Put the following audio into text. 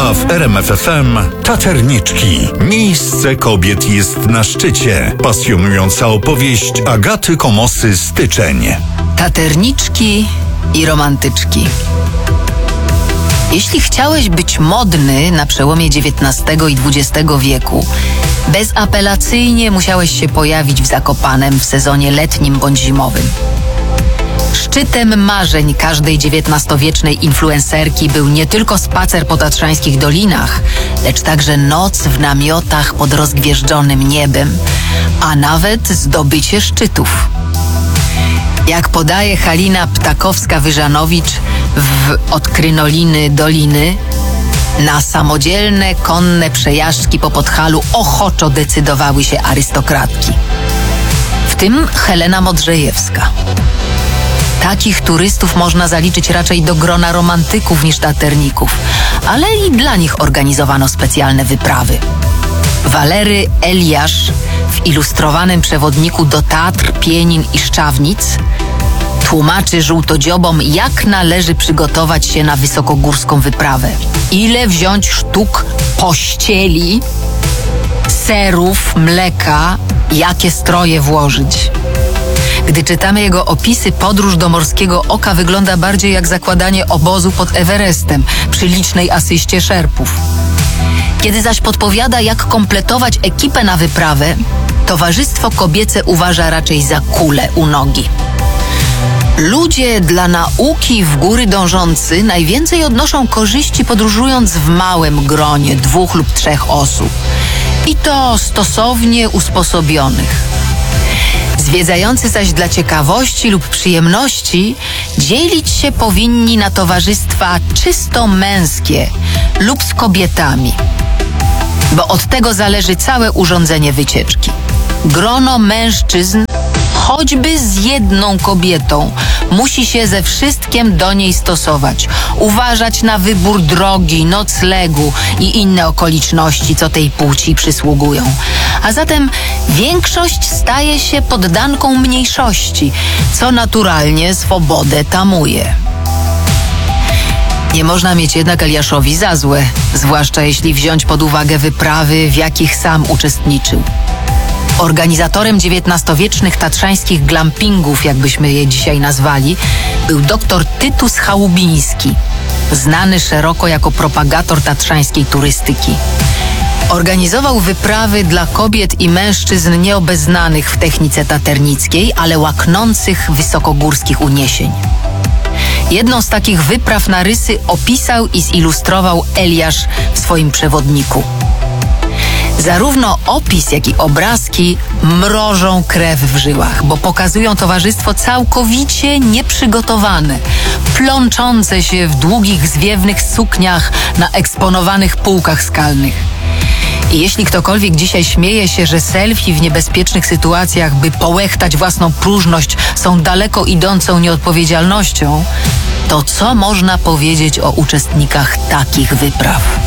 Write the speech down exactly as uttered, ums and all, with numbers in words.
A w R M F F M Taterniczki. Miejsce kobiet jest na szczycie. Pasjonująca opowieść Agaty Komosy Styczeń. Taterniczki i romantyczki. Jeśli chciałeś być modny na przełomie dziewiętnastego i dwudziestego wieku, bezapelacyjnie musiałeś się pojawić w Zakopanem w sezonie letnim bądź zimowym. Szczytem marzeń każdej dziewiętnastowiecznej influencerki był nie tylko spacer po tatrzańskich dolinach, lecz także noc w namiotach pod rozgwieżdżonym niebem, a nawet zdobycie szczytów. Jak podaje Halina Ptakowska-Wyżanowicz w Od Krynoliny Doliny, na samodzielne, konne przejażdżki po Podhalu ochoczo decydowały się arystokratki. W tym Helena Modrzejewska. Takich turystów można zaliczyć raczej do grona romantyków niż taterników, ale i dla nich organizowano specjalne wyprawy. Walery Eliasz w ilustrowanym przewodniku do Tatr, Pienin i Szczawnic tłumaczy żółtodziobom, jak należy przygotować się na wysokogórską wyprawę. Ile wziąć sztuk pościeli, serów, mleka, jakie stroje włożyć. Gdy czytamy jego opisy, podróż do Morskiego Oka wygląda bardziej jak zakładanie obozu pod Everestem przy licznej asyście szerpów. Kiedy zaś podpowiada, jak kompletować ekipę na wyprawę, towarzystwo kobiece uważa raczej za kulę u nogi. Ludzie dla nauki w góry dążący najwięcej odnoszą korzyści podróżując w małym gronie dwóch lub trzech osób. I to stosownie usposobionych. Zwiedzający zaś dla ciekawości lub przyjemności dzielić się powinni na towarzystwa czysto męskie lub z kobietami, bo od tego zależy całe urządzenie wycieczki. Grono mężczyzn, choćby z jedną kobietą, musi się ze wszystkim do niej stosować, uważać na wybór drogi, noclegu i inne okoliczności, co tej płci przysługują. A zatem większość staje się poddanką mniejszości, co naturalnie swobodę tamuje. Nie można mieć jednak Eliaszowi za złe, zwłaszcza jeśli wziąć pod uwagę wyprawy, w jakich sam uczestniczył. Organizatorem dziewiętnastowiecznych tatrzańskich glampingów, jakbyśmy je dzisiaj nazwali, był doktor Tytus Chałubiński, znany szeroko jako propagator tatrzańskiej turystyki. Organizował wyprawy dla kobiet i mężczyzn nieobeznanych w technice taternickiej, ale łaknących wysokogórskich uniesień. Jedną z takich wypraw na rysy opisał i zilustrował Eliasz w swoim przewodniku. Zarówno opis, jak i obrazki mrożą krew w żyłach, bo pokazują towarzystwo całkowicie nieprzygotowane, plączące się w długich, zwiewnych sukniach na eksponowanych półkach skalnych. I jeśli ktokolwiek dzisiaj śmieje się, że selfie w niebezpiecznych sytuacjach, by połechtać własną próżność, są daleko idącą nieodpowiedzialnością, to co można powiedzieć o uczestnikach takich wypraw?